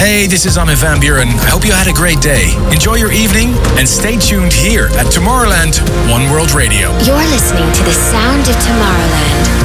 Hey, this is Armin van Buren. I hope you had a great day. Enjoy your evening and stay tuned here at Tomorrowland One World Radio. You're listening to the sound of Tomorrowland.